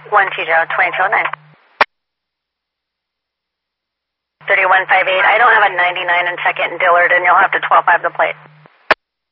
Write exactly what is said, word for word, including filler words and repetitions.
one two zero, twenty-two oh nine. thirty-one fifty-eight. I don't have a ninety-nine in second and Dillard, and you'll have to twelve five the plate.